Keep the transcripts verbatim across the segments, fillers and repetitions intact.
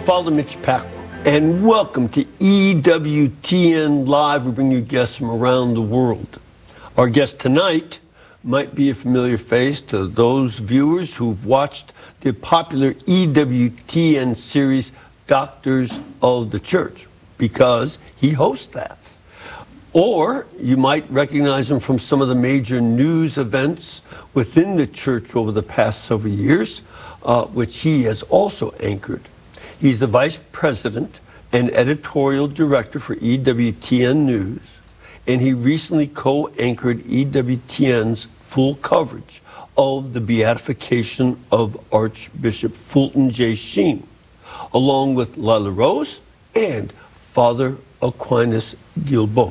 Father Mitch Pacwa, and welcome to E W T N Live. We bring you guests from around the world. Our guest tonight might be a familiar face to those viewers who've watched the popular E W T N series, Doctors of the Church, because he hosts that. Or you might recognize him from some of the major news events within the church over the past several years, uh, which he has also anchored. He's the vice president and editorial director for E W T N News, and he recently co-anchored E W T N's full coverage of the beatification of Archbishop Fulton J. Sheen, along with Lila Rose and Father Aquinas Guilbeault.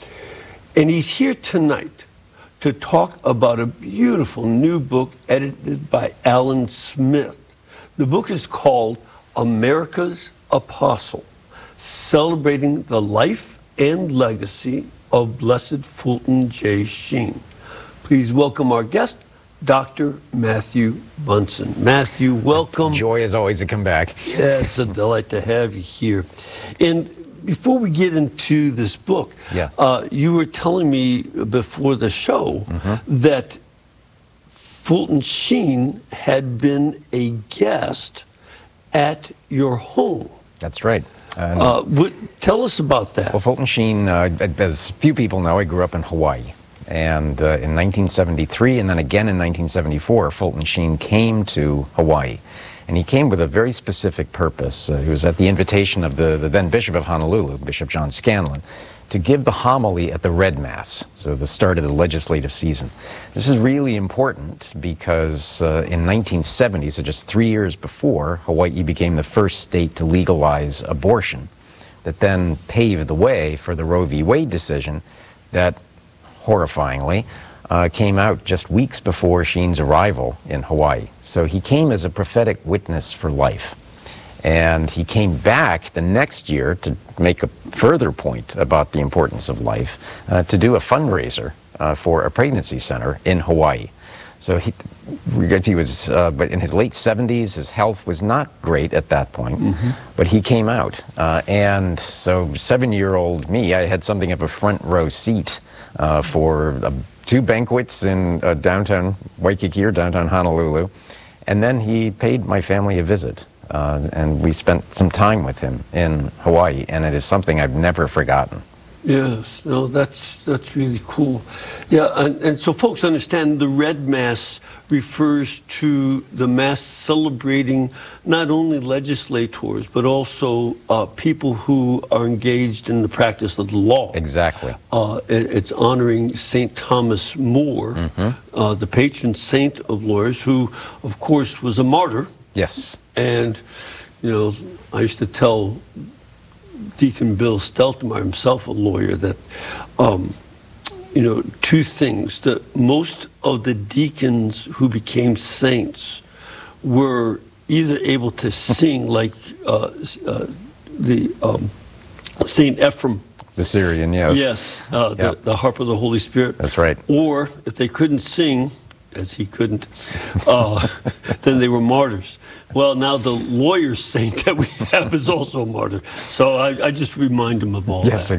And he's here tonight to talk about a beautiful new book edited by Alan Smith. The book is called America's Apostle, celebrating the life and legacy of Blessed Fulton J. Sheen. Please welcome our guest, Doctor Matthew Bunson. Matthew, welcome. Joy is always to come back. Yeah, it's a delight to have you here. And before we get into this book, yeah. uh, you were telling me before the show mm-hmm. that Fulton Sheen had been a guest at your home. That's right. And uh, what, tell us about that. Well, Fulton Sheen, uh, as few people know, I grew up in Hawaii. And uh, in nineteen seventy-three and then again in nineteen seventy-four, Fulton Sheen came to Hawaii. And he came with a very specific purpose. Uh, he was at the invitation of the, the then Bishop of Honolulu, Bishop John Scanlon, to give the homily at the Red Mass, so the start of the legislative season. This is really important because uh, in nineteen seventy, so just three years before, Hawaii became the first state to legalize abortion, that then paved the way for the Roe v. Wade decision that, horrifyingly, uh, came out just weeks before Sheen's arrival in Hawaii. So he came as a prophetic witness for life. And he came back the next year to make a further point about the importance of life, uh, to do a fundraiser uh, for a pregnancy center in Hawaii. So he, he was, uh, but in his late seventies, his health was not great at that point, mm-hmm. but he came out. Uh, and so seven-year-old me, I had something of a front row seat uh, for uh, two banquets in uh, downtown Waikiki or downtown Honolulu. And then he paid my family a visit. Uh, and we spent some time with him in Hawaii, and it is something I've never forgotten. Yes, no, that's that's really cool. Yeah, and, and so folks understand the Red Mass refers to the Mass celebrating not only legislators, but also uh, people who are engaged in the practice of the law. Exactly. Uh, it, it's honoring Saint Thomas More, mm-hmm. uh, the patron saint of lawyers, who, of course, was a martyr. Yes. And, you know, I used to tell Deacon Bill Steltemeyer, himself a lawyer, that, um, you know, two things. That most of the deacons who became saints were either able to sing like uh, uh, the um, Saint Ephrem. The Syrian, yes. Yes, uh, the, yep. the harp of the Holy Spirit. That's right. Or if they couldn't sing, as he couldn't, uh, then they were martyrs. Well, now the lawyer saint that we have is also a martyr. So I, I just remind him of all yes, that.